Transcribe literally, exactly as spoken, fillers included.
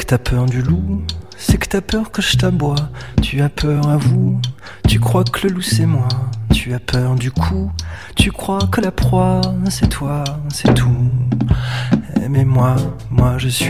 t'as peur du loup, c'est que t'as peur que je t'aboie. Tu as peur à vous, tu crois que le loup c'est moi. Tu as peur du coup, tu crois que la proie c'est toi, c'est tout. Mais moi, moi je suis